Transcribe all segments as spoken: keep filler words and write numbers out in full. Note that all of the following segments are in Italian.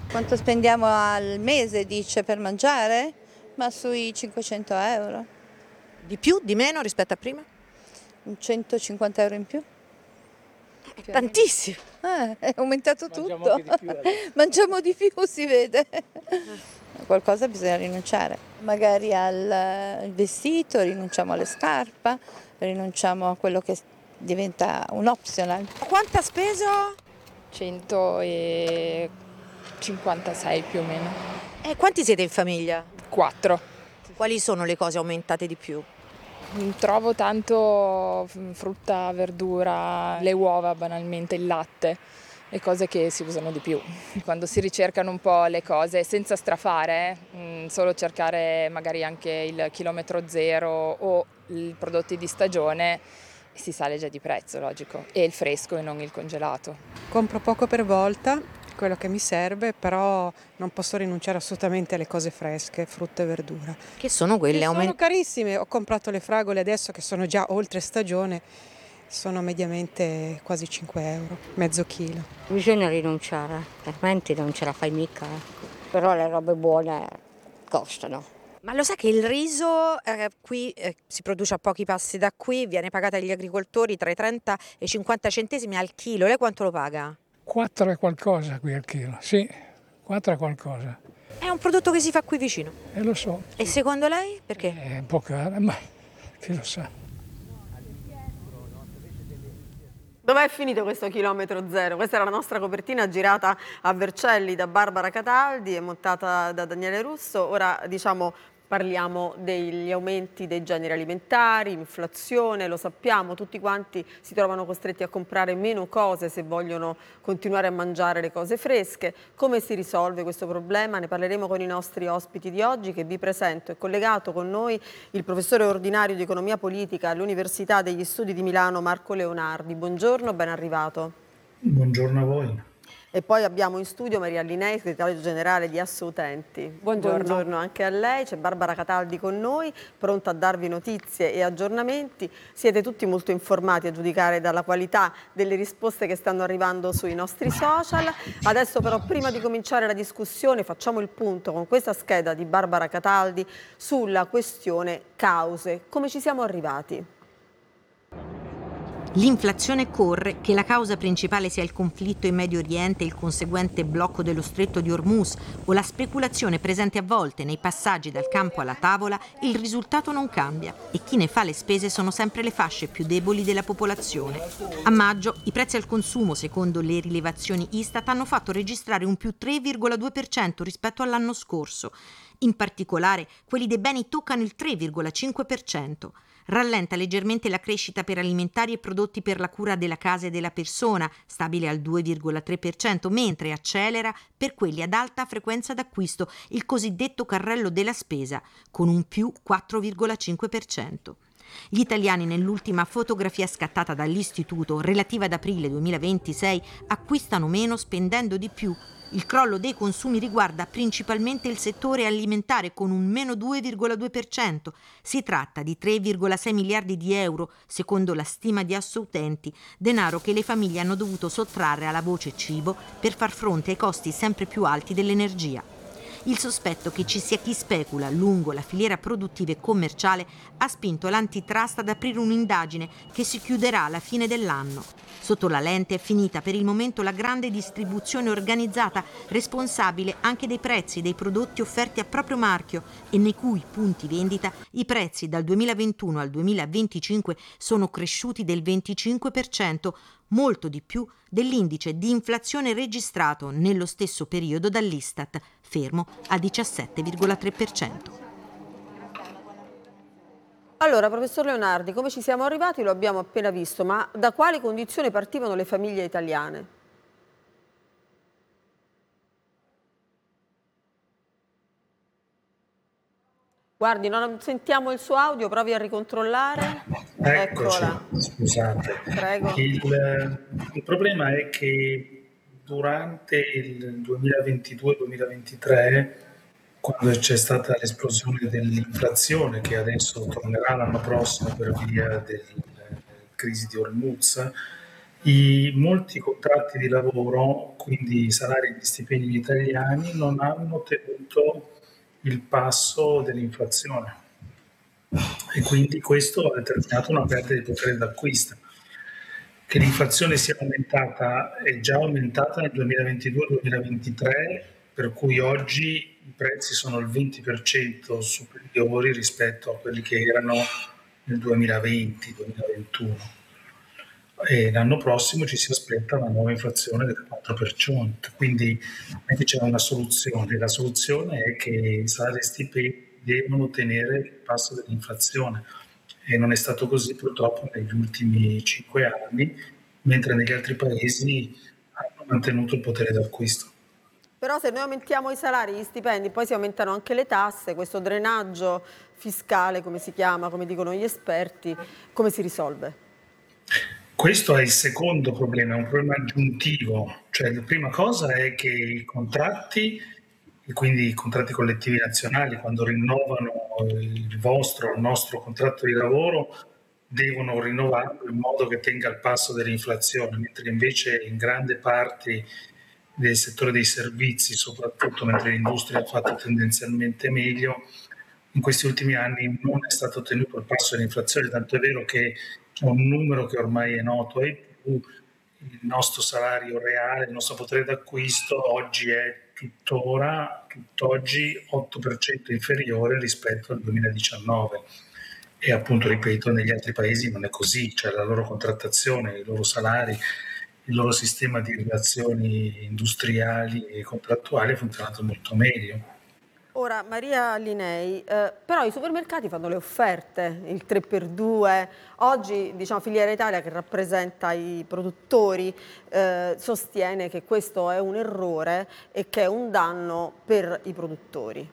Quanto spendiamo al mese, dice, per mangiare? Ma sui cinquecento euro. Di più, di meno rispetto a prima? centocinquanta euro in più. È tantissimo. Eh, è aumentato Mangiamo tutto. anche di più adesso. Mangiamo di più, si vede. Qualcosa bisogna rinunciare. Magari al vestito, rinunciamo alle scarpe, rinunciamo a quello che diventa un optional. Quanto ha speso? centocinquantasei più o meno. E quanti siete in famiglia? quattro. Quali sono le cose aumentate di più? Trovo tanto frutta, verdura, le uova banalmente, il latte, le cose che si usano di più. Quando si ricercano un po' le cose senza strafare, mh, solo cercare magari anche il chilometro zero o i prodotti di stagione, si sale già di prezzo, logico, e il fresco e non il congelato. Compro poco per volta, quello che mi serve, però non posso rinunciare assolutamente alle cose fresche, frutta e verdura. Che sono quelle Che sono aumentate? carissime, ho comprato le fragole adesso che sono già oltre stagione, sono mediamente quasi cinque euro, mezzo chilo. Bisogna rinunciare, altrimenti non ce la fai mica. Ecco. Però le robe buone costano. Ma lo sai che il riso eh, qui eh, si produce a pochi passi da qui, viene pagato agli agricoltori tra i trenta e i cinquanta centesimi al chilo. Lei quanto lo paga? quattro e qualcosa qui al chilo, sì, quattro e qualcosa. È un prodotto che si fa qui vicino. E lo so. E secondo lei perché? È un po' caro, ma chi lo sa. Dov'è finito questo chilometro zero? Questa era la nostra copertina girata a Vercelli da Barbara Cataldi e montata da Daniele Russo. Ora diciamo parliamo degli aumenti dei generi alimentari, inflazione, lo sappiamo, tutti quanti si trovano costretti a comprare meno cose se vogliono continuare a mangiare le cose fresche. Come si risolve questo problema? Ne parleremo con i nostri ospiti di oggi che vi presento. È collegato con noi il professore ordinario di economia politica all'Università degli Studi di Milano Marco Leonardi. Buongiorno, ben arrivato. Buongiorno a voi. E poi abbiamo in studio Maria Linei, segretario generale di Assoutenti. Buongiorno. Buongiorno anche a lei, c'è Barbara Cataldi con noi, pronta a darvi notizie e aggiornamenti. Siete tutti molto informati a giudicare dalla qualità delle risposte che stanno arrivando sui nostri social. Adesso però prima di cominciare la discussione facciamo il punto con questa scheda di Barbara Cataldi sulla questione cause. Come ci siamo arrivati? L'inflazione corre, che la causa principale sia il conflitto in Medio Oriente e il conseguente blocco dello stretto di Hormuz o la speculazione presente a volte nei passaggi dal campo alla tavola, il risultato non cambia e chi ne fa le spese sono sempre le fasce più deboli della popolazione. A maggio i prezzi al consumo, secondo le rilevazioni Istat, hanno fatto registrare un più tre virgola due per cento rispetto all'anno scorso. In particolare, quelli dei beni toccano il tre virgola cinque per cento. Rallenta leggermente la crescita per alimentari e prodotti per la cura della casa e della persona, stabile al due virgola tre per cento, mentre accelera per quelli ad alta frequenza d'acquisto, il cosiddetto carrello della spesa, con un più quattro virgola cinque per cento. Gli italiani nell'ultima fotografia scattata dall'Istituto, relativa ad aprile duemilaventisei, acquistano meno spendendo di più. Il crollo dei consumi riguarda principalmente il settore alimentare con un meno due virgola due per cento. Si tratta di tre virgola sei miliardi di euro, secondo la stima di Assoutenti, denaro che le famiglie hanno dovuto sottrarre alla voce cibo per far fronte ai costi sempre più alti dell'energia. Il sospetto che ci sia chi specula lungo la filiera produttiva e commerciale ha spinto l'antitrust ad aprire un'indagine che si chiuderà alla fine dell'anno. Sotto la lente è finita per il momento la grande distribuzione organizzata, responsabile anche dei prezzi dei prodotti offerti a proprio marchio e nei cui punti vendita i prezzi dal duemilaventuno al duemilaventicinque sono cresciuti del venticinque per cento, molto di più dell'indice di inflazione registrato nello stesso periodo dall'Istat, fermo a diciassette virgola tre per cento. Allora, professor Leonardi, come ci siamo arrivati lo abbiamo appena visto, ma da quali condizioni partivano le famiglie italiane? Guardi, non sentiamo il suo audio, provi a ricontrollare. Eccoci, Eccola. scusate. Prego. Il, il problema è che durante il duemilaventidue duemilaventitré, quando c'è stata l'esplosione dell'inflazione, che adesso tornerà l'anno prossimo per via della crisi di Hormuz, I molti contratti di lavoro, quindi i salari e gli stipendi italiani, non hanno tenuto il passo dell'inflazione e quindi questo ha determinato una perdita di potere d'acquisto. Che l'inflazione sia aumentata, è già aumentata nel duemilaventidue duemilaventitré, per cui oggi i prezzi sono il venti per cento superiori rispetto a quelli che erano nel duemilaventi duemilaventuno. E l'anno prossimo ci si aspetta una nuova inflazione del quattro per cento, quindi non è che c'è una soluzione, la soluzione è che i salari e stipendi devono tenere il passo dell'inflazione e non è stato così purtroppo negli ultimi cinque anni, mentre negli altri paesi hanno mantenuto il potere d'acquisto. Però se noi aumentiamo i salari, gli stipendi, poi si aumentano anche le tasse, questo drenaggio fiscale, come si chiama, come dicono gli esperti, come si risolve? Questo è il secondo problema, è un problema aggiuntivo. Cioè, la prima cosa è che i contratti, e quindi i contratti collettivi nazionali, quando rinnovano il vostro o il nostro contratto di lavoro, devono rinnovarlo in modo che tenga il passo dell'inflazione, mentre invece in grande parte del settore dei servizi, soprattutto mentre l'industria ha fatto tendenzialmente meglio, in questi ultimi anni non è stato tenuto il passo dell'inflazione, tanto è vero che c'è un numero che ormai è noto ai più, il nostro salario reale, il nostro potere d'acquisto oggi è tuttora, tutt'oggi, otto per cento inferiore rispetto al duemiladiciannove. E appunto, ripeto, negli altri paesi non è così, cioè la loro contrattazione, i loro salari, il loro sistema di relazioni industriali e contrattuali è funzionato molto meglio. Ora, Maria Linei, eh, però i supermercati fanno le offerte, il tre per due. Oggi, diciamo, Filiera Italia, che rappresenta i produttori, eh, sostiene che questo è un errore e che è un danno per i produttori.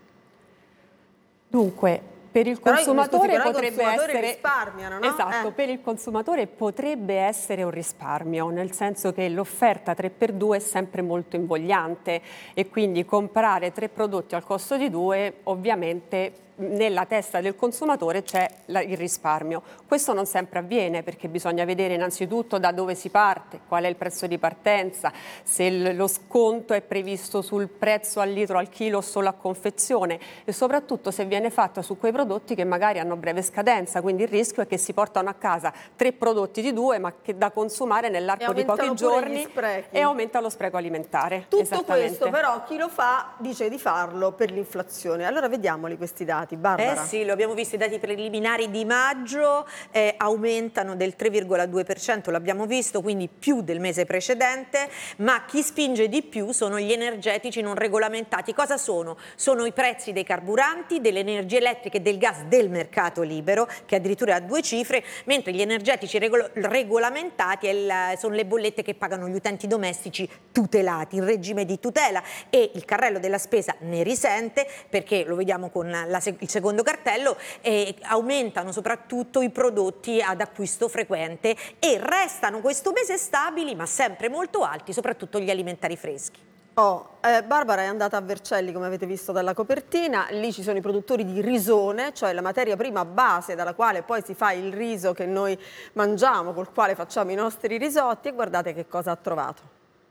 Dunque, per il Però consumatore scusi, però potrebbe i consumatori essere risparmiano, no? Esatto, Eh. per il consumatore potrebbe essere un risparmio, nel senso che l'offerta tre per due è sempre molto invogliante e quindi comprare tre prodotti al costo di due ovviamente nella testa del consumatore c'è il risparmio. Questo non sempre avviene perché bisogna vedere innanzitutto da dove si parte, qual è il prezzo di partenza, se lo sconto è previsto sul prezzo al litro, al chilo o solo a confezione e soprattutto se viene fatto su quei prodotti che magari hanno breve scadenza, quindi il rischio è che si portano a casa tre prodotti di due ma che da consumare nell'arco di pochi giorni e aumenta lo spreco alimentare. Tutto questo però chi lo fa dice di farlo per l'inflazione. Allora vediamoli questi dati. Barbara. Eh sì, lo abbiamo visto, i dati preliminari di maggio eh, aumentano del tre virgola due per cento, l'abbiamo visto, quindi più del mese precedente, ma chi spinge di più sono gli energetici non regolamentati. Cosa sono? Sono i prezzi dei carburanti, delle energie elettriche e del gas del mercato libero, che addirittura ha due cifre, mentre gli energetici regol- regolamentati è il, sono le bollette che pagano gli utenti domestici tutelati, in regime di tutela, e il carrello della spesa ne risente perché, lo vediamo con la il secondo cartello, eh, aumentano soprattutto i prodotti ad acquisto frequente e restano questo mese stabili ma sempre molto alti, soprattutto gli alimentari freschi. Oh, eh, Barbara è andata a Vercelli, come avete visto dalla copertina, lì ci sono i produttori di risone, cioè la materia prima base dalla quale poi si fa il riso che noi mangiamo, col quale facciamo i nostri risotti, e guardate che cosa ha trovato.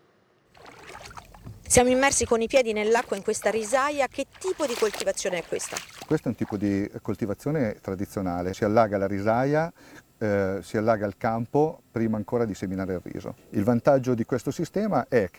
Siamo immersi con i piedi nell'acqua in questa risaia. Che tipo di coltivazione è questa? Questo è un tipo di coltivazione tradizionale, si allaga la risaia, eh, si allaga il campo prima ancora di seminare il riso. Il vantaggio di questo sistema è che